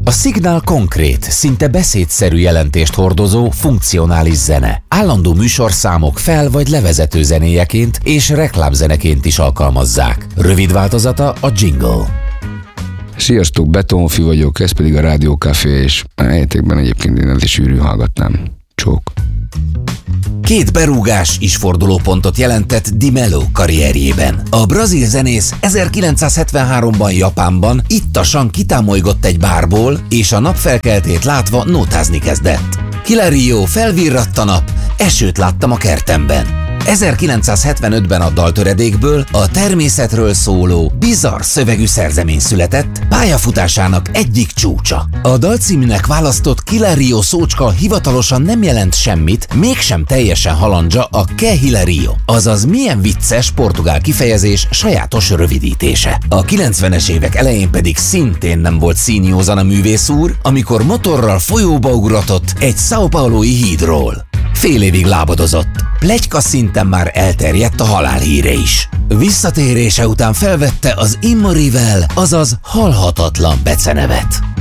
A szignál konkrét, szinte beszédszerű jelentést hordozó, funkcionális zene. Állandó műsorszámok fel- vagy levezető zenéjeként és reklámzeneként is alkalmazzák. Rövid változata a jingle. Sziasztok, Betonfi vagyok, ez pedig a Rádió Café, és helyetekben egyébként én is sűrű hallgatnám. Csók. 2 berúgás is fordulópontot jelentett Di Mello karrierjében. A brazil zenész 1973-ban Japánban ittasan kitámolygott egy bárból, és a napfelkeltét látva nótázni kezdett. Hilario, felvirradt a nap, esőt láttam a kertemben. 1975-ben a daltöredékből a természetről szóló, bizarr szövegű szerzemény született, pályafutásának egyik csúcsa. A dalcímnek választott Hilario szócska hivatalosan nem jelent semmit, mégsem teljesen halandzsa a Que Hilario, azaz milyen vicces portugál kifejezés sajátos rövidítése. A 90-es évek elején pedig szintén nem volt színjózan a művész úr, amikor motorral folyóba ugratott egy São Paulói hídról. Fél évig lábadozott. Pletyka szinten már elterjedt a halálhíre is. Visszatérése után felvette az Immorrivel, azaz halhatatlan becenevet.